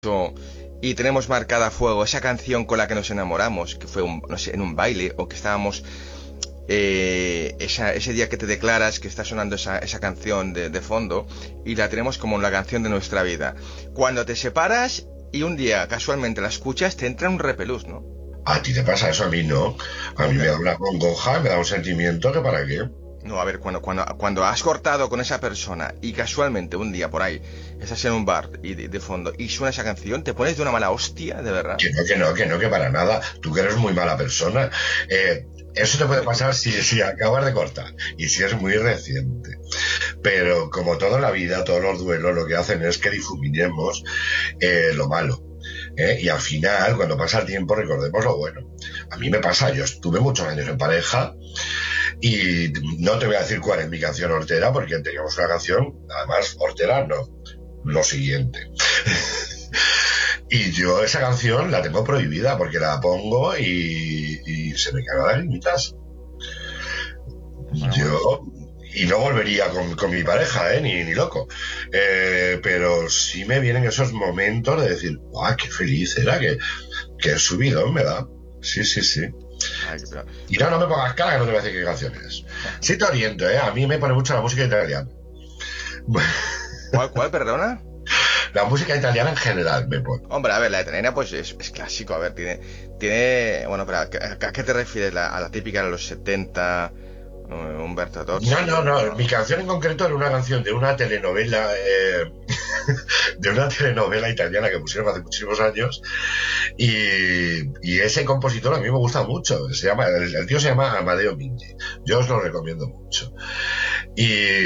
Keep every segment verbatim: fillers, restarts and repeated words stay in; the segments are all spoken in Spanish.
y tenemos marcada a fuego esa canción con la que nos enamoramos, que fue un, no sé, en un baile, o que estábamos eh, esa, ese día que te declaras, que está sonando esa, esa canción de, de fondo, y la tenemos como la canción de nuestra vida. Cuando te separas y un día casualmente la escuchas, te entra un repelús, ¿no? ¿A ti te pasa eso? A mí no. A mí me da una congoja, me da un sentimiento que para qué. No, a ver, cuando, cuando, cuando has cortado con esa persona y casualmente un día por ahí estás en un bar y de, de fondo y suena esa canción, te pones de una mala hostia, de verdad. Que no, que no, que no, que para nada. Tú que eres muy mala persona. Eh, eso te puede pasar si, si acabas de cortar y si es muy reciente. Pero como toda la vida, todos los duelos lo que hacen es que difuminemos eh, lo malo. ¿Eh? Y al final, cuando pasa el tiempo, recordemos lo bueno. A mí me pasa, yo estuve muchos años en pareja y no te voy a decir cuál es mi canción hortera, porque teníamos una canción, además, hortera no, lo siguiente. Y yo esa canción la tengo prohibida porque la pongo y, y se me caen las limitas. Yo... Y no volvería con, con mi pareja, ¿eh? Ni, ni loco. Eh, pero sí me vienen esos momentos de decir, ¡guau, qué feliz era! Que, que subidón me da. Sí, sí, sí. Ay, pero... Y no, no me pongas cara que no te voy a decir qué canción es. Sí te oriento, ¿eh? A mí me pone mucho la música italiana. ¿Cuál, cuál, perdona? La música italiana en general me pone. Hombre, a ver, la italiana pues es, es clásico. A ver, tiene... tiene bueno, pero ¿a, a qué te refieres? ¿A la típica de los setenta... Umberto Tozzi? No, no, no. Mi canción en concreto era una canción de una telenovela, eh, de una telenovela italiana que pusieron hace muchísimos años. Y, y ese compositor a mí me gusta mucho. Se llama, el, el tío se llama Amadeo Mingi. Yo os lo recomiendo mucho. Y,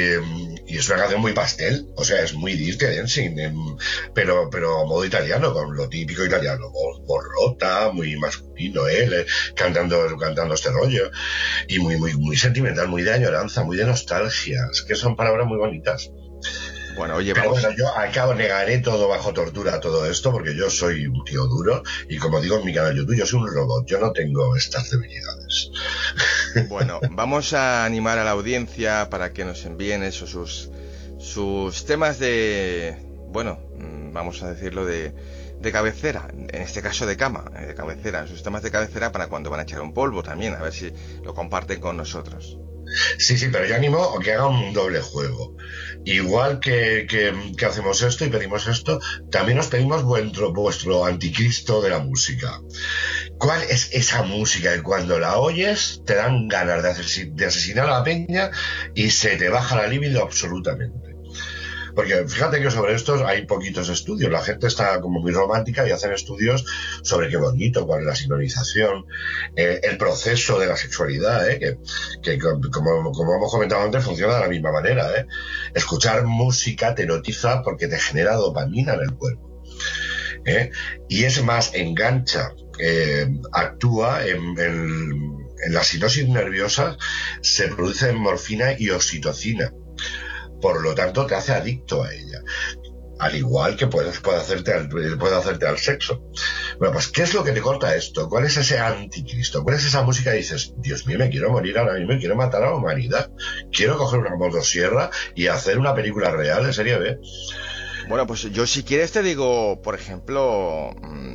y es una canción muy pastel, o sea, es muy Dirty Dancing, en, pero, pero a modo italiano, con lo típico italiano, borrota, muy masculino, él, eh, cantando, cantando este rollo, y muy, muy, muy sentimental, muy de añoranza, muy de nostalgia, es que son palabras muy bonitas. Bueno, oye, pero vamos... bueno, yo al cabo negaré todo bajo tortura, todo esto, porque yo soy un tío duro, y como digo en mi canal YouTube, yo soy un robot, yo no tengo estas debilidades. Bueno, vamos a animar a la audiencia para que nos envíen esos sus, sus temas de, bueno, vamos a decirlo de, de cabecera, en este caso de cama, de cabecera, sus temas de cabecera para cuando van a echar un polvo también, a ver si lo comparten con nosotros. Sí, sí, pero yo animo a que hagan un doble juego. Igual que, que, que hacemos esto y pedimos esto, también os pedimos vuestro, vuestro anticristo de la música. ¿Cuál es esa música que cuando la oyes te dan ganas de, asesin- de asesinar a la peña y se te baja la libido absolutamente? Porque fíjate que sobre esto hay poquitos estudios, la gente está como muy romántica y hacen estudios sobre qué bonito, cuál es la sincronización, eh, el proceso de la sexualidad, eh, que, que como, como hemos comentado antes funciona de la misma manera. Eh. Escuchar música te erotiza porque te genera dopamina en el cuerpo. Eh. Y es más, engancha, eh, actúa en, en, en la sinapsis nerviosa, se produce morfina y oxitocina. Por lo tanto, te hace adicto a ella. Al igual que puede, puede, hacerte al, puede hacerte al sexo. Bueno, pues, ¿qué es lo que te corta esto? ¿Cuál es ese anticristo? ¿Cuál es esa música que dices, Dios mío, me quiero morir ahora mismo, quiero matar a la humanidad? Quiero coger una motosierra y hacer una película real, en serie B. Bueno, pues yo si quieres te digo, por ejemplo,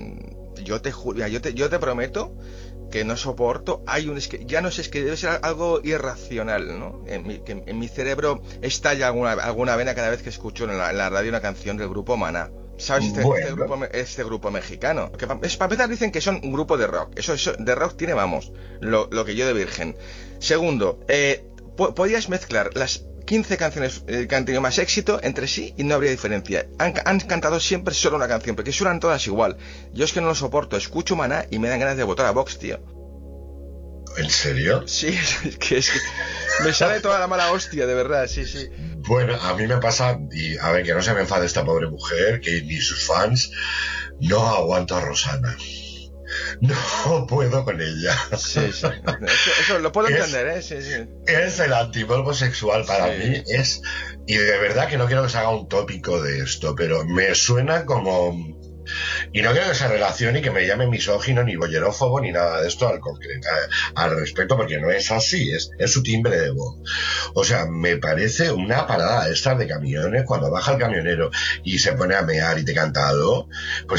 yo te, yo te, yo te prometo que no soporto, hay un, es que ya no sé, es que debe ser algo irracional, ¿no? En mi, que en mi cerebro estalla alguna, alguna vena cada vez que escucho en la, en la radio una canción del grupo Maná. ¿Sabes? Este, bueno. este, grupo, este grupo mexicano. Que es, para empezar dicen que son un grupo de rock. Eso, eso de rock tiene, vamos, lo, lo que yo de virgen. Segundo, eh, podías mezclar las quince canciones eh, que han tenido más éxito entre sí y no habría diferencia. Han, han cantado siempre solo una canción, porque suenan todas igual. Yo es que no lo soporto, escucho Maná y me dan ganas de votar a Vox, tío. ¿En serio? Sí, es que, es que me sale toda la mala hostia, de verdad, sí, sí. Bueno, a mí me pasa, y a ver, que no se me enfade esta pobre mujer, que ni sus fans, no aguanto a Rosana. No puedo con ella. Sí, sí. Eso, eso lo puedo entender, ¿eh? Sí, sí. Es el antimorbo sexual para sí. mí, es... Y de verdad que no quiero que se haga un tópico de esto, pero me suena como... Y no quiero que se relacione y que me llame misógino, ni bollerófobo, ni nada de esto al concreto, al respecto, porque no es así, es, es su timbre de voz. O sea, me parece una parada de estas de camiones, cuando baja el camionero y se pone a mear y te canta algo, pues